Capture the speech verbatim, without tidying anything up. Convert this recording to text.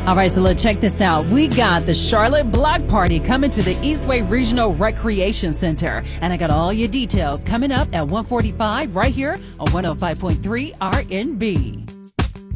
All right, so let's check this out. We got the Charlotte Block Party coming to the Eastway Regional Recreation Center. And I got all your details coming up at one forty-five right here on one oh five point three R N B.